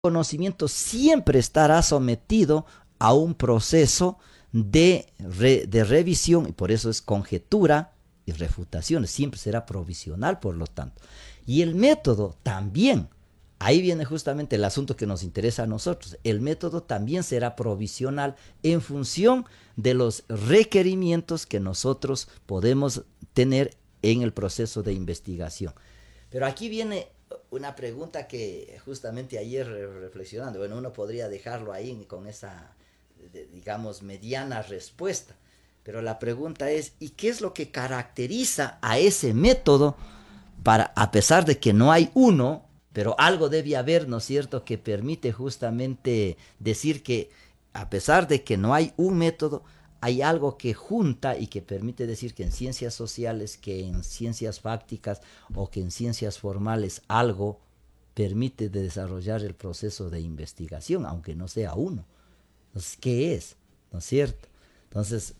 conocimiento siempre estará sometido a un proceso de revisión, y por eso es conjetura y refutación, siempre será provisional, por lo tanto. Y el método también, ahí viene justamente el asunto que nos interesa a nosotros, el método también será provisional en función de los requerimientos que nosotros podemos tener en el proceso de investigación. Pero aquí viene una pregunta que justamente ayer reflexionando, bueno, uno podría dejarlo ahí con esa, digamos, mediana respuesta, pero la pregunta es, ¿y qué es lo que caracteriza a ese método para, a pesar de que no hay uno, pero algo debe haber, ¿no es cierto?, que permite justamente decir que a pesar de que no hay un método, hay algo que junta y que permite decir que en ciencias sociales, que en ciencias fácticas o que en ciencias formales algo permite desarrollar el proceso de investigación, aunque no sea uno. Entonces, ¿qué es? ¿No es cierto? Entonces,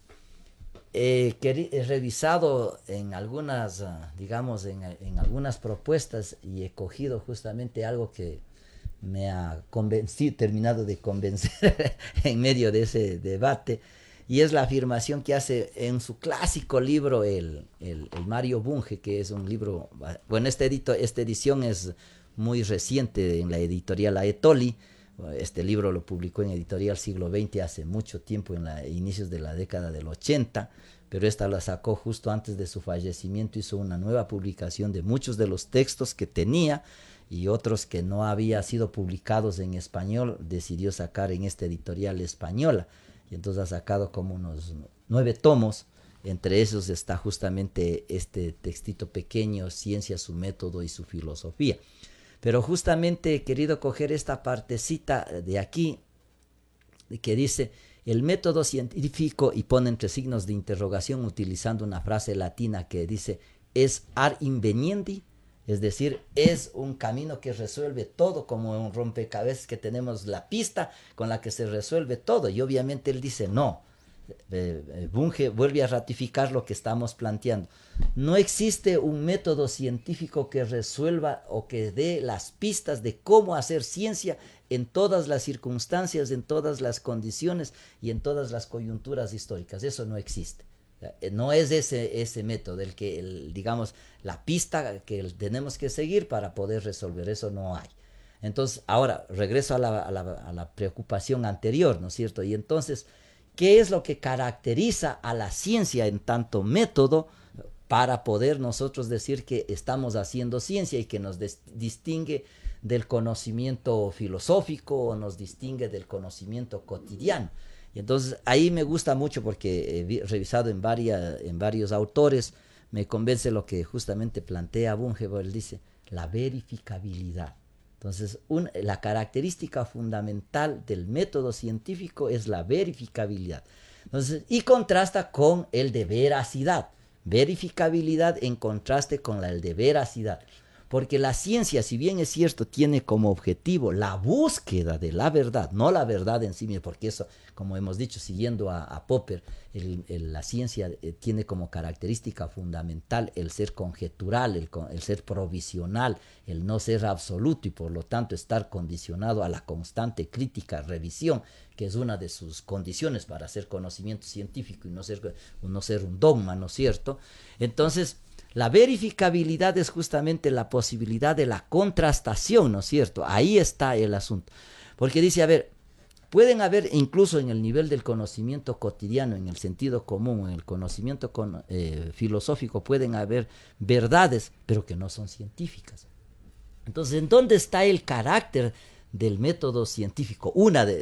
he revisado en algunas, digamos, en algunas propuestas y he cogido justamente algo que me ha convencido, terminado de convencer en medio de ese debate, y es la afirmación que hace en su clásico libro el Mario Bunge, que es un libro, bueno, esta edición es muy reciente en la editorial Aetoli. Este libro lo publicó en Editorial Siglo XX hace mucho tiempo, en inicios de la década del 80, pero esta la sacó justo antes de su fallecimiento. Hizo una nueva publicación de muchos de los textos que tenía y otros que no había sido publicados en español, decidió sacar en esta editorial española. Y entonces ha sacado como unos 9 tomos. Entre esos está justamente este textito pequeño, Ciencia, su método y su filosofía. Pero justamente he querido coger esta partecita de aquí que dice el método científico, y pone entre signos de interrogación utilizando una frase latina que dice es ad inveniendi, es decir, es un camino que resuelve todo, como un rompecabezas que tenemos la pista con la que se resuelve todo. Y obviamente él dice no. Bunge vuelve a ratificar lo que estamos planteando. No existe un método científico que resuelva o que dé las pistas de cómo hacer ciencia en todas las circunstancias, en todas las condiciones y en todas las coyunturas históricas. Eso no existe. No es ese método digamos, la pista que tenemos que seguir para poder resolver. Eso no hay. Entonces, ahora regreso a la preocupación anterior, ¿no es cierto? Y entonces, ¿qué es lo que caracteriza a la ciencia en tanto método para poder nosotros decir que estamos haciendo ciencia y que nos distingue del conocimiento filosófico o nos distingue del conocimiento cotidiano? Y entonces ahí me gusta mucho porque he revisado en varios autores, me convence lo que justamente plantea Bunge. Él dice la verificabilidad. Entonces, la característica fundamental del método científico es la verificabilidad. Entonces, y contrasta con el de veracidad. Verificabilidad en contraste con el de veracidad. Porque la ciencia, si bien es cierto, tiene como objetivo la búsqueda de la verdad, no la verdad en sí misma, porque eso, como hemos dicho, siguiendo a Popper, la ciencia tiene como característica fundamental el ser conjetural, el ser provisional, el no ser absoluto y por lo tanto estar condicionado a la constante crítica, revisión, que es una de sus condiciones para hacer conocimiento científico y no ser un dogma, ¿no es cierto? Entonces, la verificabilidad es justamente la posibilidad de la contrastación, ¿no es cierto? Ahí está el asunto. Porque dice, a ver, pueden haber incluso en el nivel del conocimiento cotidiano, en el sentido común, en el conocimiento filosófico, pueden haber verdades, pero que no son científicas. Entonces, ¿en dónde está el carácter del método científico?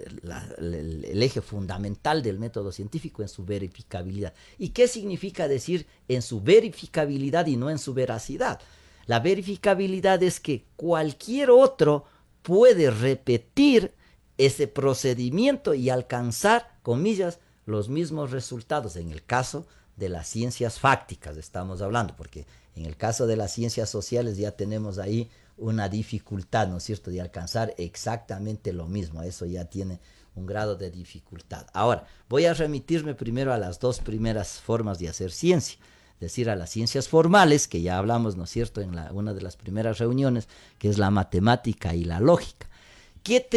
El eje fundamental del método científico en su verificabilidad. ¿Y qué significa decir en su verificabilidad y no en su veracidad? La verificabilidad es que cualquier otro puede repetir ese procedimiento y alcanzar, comillas, los mismos resultados. En el caso de las ciencias fácticas estamos hablando, porque en el caso de las ciencias sociales ya tenemos ahí una dificultad, ¿no es cierto?, de alcanzar exactamente lo mismo. Eso ya tiene un grado de dificultad. Ahora, voy a remitirme primero a las dos primeras formas de hacer ciencia, es decir, a las ciencias formales, que ya hablamos, ¿no es cierto?, en una de las primeras reuniones, que es la matemática y la lógica. ¿Qué